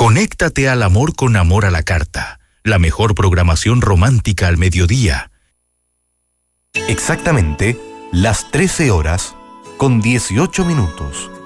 Conéctate al amor con Amor a la Carta, la mejor programación romántica al mediodía. Exactamente las 13 horas con 18 minutos.